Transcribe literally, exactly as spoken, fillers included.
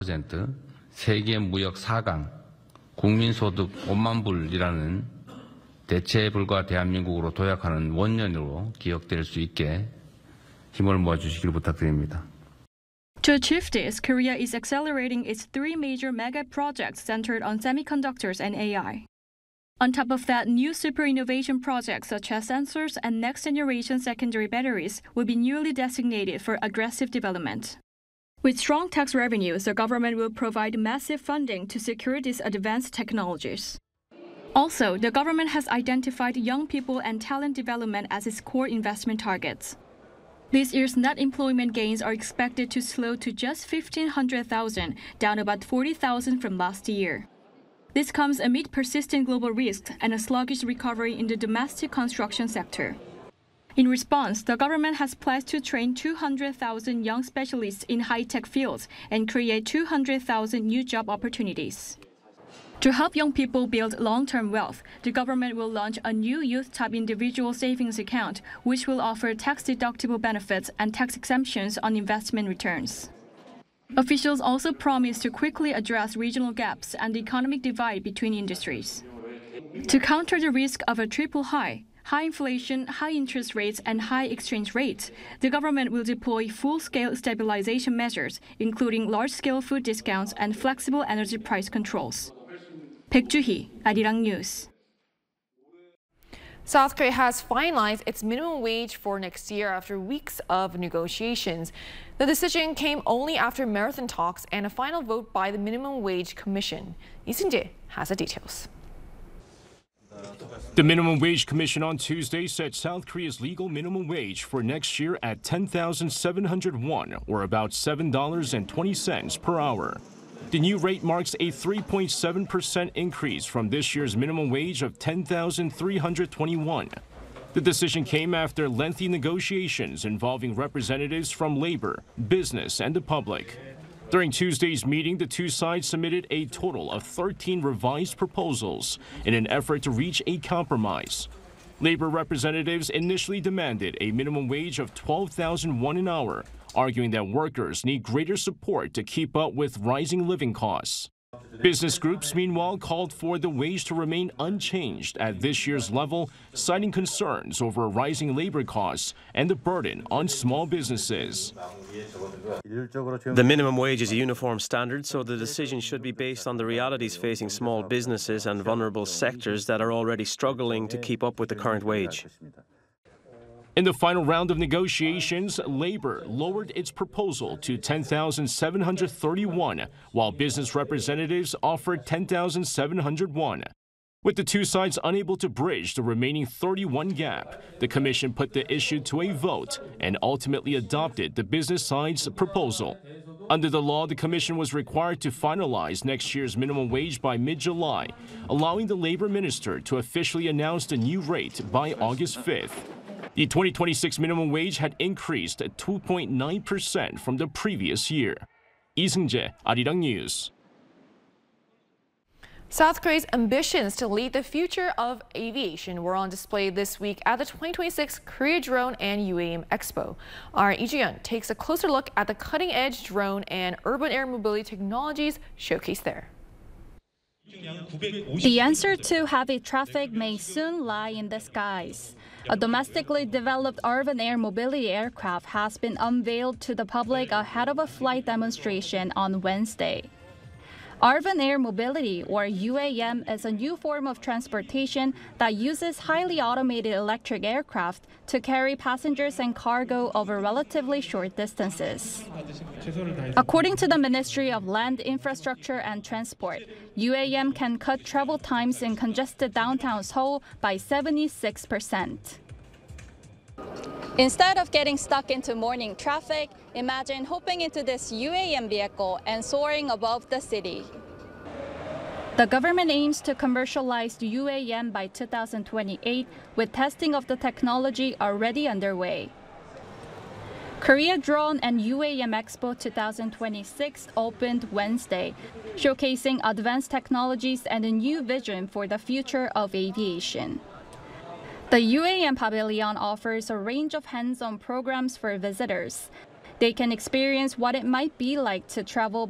퍼센트, 세계 무역 사 강, 국민소득 오만 불이라는 대체에 불과 대한민국으로 도약하는 원년으로 기억될 수 있게 힘을 모아주시길 부탁드립니다. To achieve this, Korea is accelerating its three major mega projects centered on semiconductors and A I. On top of that, new super innovation projects such as sensors and next-generation secondary batteries will be newly designated for aggressive development. With strong tax revenues, the government will provide massive funding to secure these advanced technologies. Also, the government has identified young people and talent development as its core investment targets. This year's net employment gains are expected to slow to just fifteen hundred thousand, down about forty thousand from last year. This comes amid persistent global risks and a sluggish recovery in the domestic construction sector. In response, the government has pledged to train two hundred thousand young specialists in high-tech fields and create two hundred thousand new job opportunities. To help young people build long-term wealth, the government will launch a new youth-type individual savings account, which will offer tax-deductible benefits and tax exemptions on investment returns. Officials also promise to quickly address regional gaps and the economic divide between industries. To counter the risk of a triple high, high inflation, high interest rates, and high exchange rates, the government will deploy full-scale stabilization measures, including large-scale food discounts and flexible energy price controls. 백주희, 아리랑 뉴스. South Korea has finalized its minimum wage for next year after weeks of negotiations. The decision came only after marathon talks and a final vote by the Minimum Wage Commission. Lee Seung-jae has the details. The Minimum Wage Commission on Tuesday set South Korea's legal minimum wage for next year at ten thousand seven hundred won, or about seven dollars and twenty cents per hour. The new rate marks a three point seven percent increase from this year's minimum wage of ten thousand three hundred twenty-one. The decision came after lengthy negotiations involving representatives from labor, business, and the public. During Tuesday's meeting, the two sides submitted a total of thirteen revised proposals in an effort to reach a compromise. Labor representatives initially demanded a minimum wage of twelve thousand won an hour, arguing that workers need greater support to keep up with rising living costs. Business groups, meanwhile, called for the wage to remain unchanged at this year's level, citing concerns over rising labor costs and the burden on small businesses. The minimum wage is a uniform standard, so the decision should be based on the realities facing small businesses and vulnerable sectors that are already struggling to keep up with the current wage. In the final round of negotiations, Labor lowered its proposal to ten thousand seven hundred thirty-one, while business representatives offered ten thousand seven hundred won. With the two sides unable to bridge the remaining thirty-one gap, the commission put the issue to a vote and ultimately adopted the business side's proposal. Under the law, the commission was required to finalize next year's minimum wage by mid-July, allowing the labor minister to officially announce the new rate by August fifth. The twenty twenty-six minimum wage had increased two point nine percent from the previous year. Lee Seung-jae, Arirang News. South Korea's ambitions to lead the future of aviation were on display this week at the twenty twenty-six Korea Drone and U A M Expo. Our Lee Ju-yeon takes a closer look at the cutting-edge drone and urban air mobility technologies showcased there. The answer to heavy traffic may soon lie in the skies. A domestically developed urban air mobility aircraft has been unveiled to the public ahead of a flight demonstration on Wednesday. Urban air mobility, or U A M, is a new form of transportation that uses highly automated electric aircraft to carry passengers and cargo over relatively short distances. According to the Ministry of Land, Infrastructure and Transport, U A M can cut travel times in congested downtown Seoul by seventy-six percent. Instead of getting stuck into morning traffic, imagine hopping into this U A M vehicle and soaring above the city. The government aims to commercialize U A M by two thousand twenty-eight, with testing of the technology already underway. Korea Drone and U A M Expo twenty twenty-six opened Wednesday, showcasing advanced technologies and a new vision for the future of aviation. The U A M Pavilion offers a range of hands-on programs for visitors. They can experience what it might be like to travel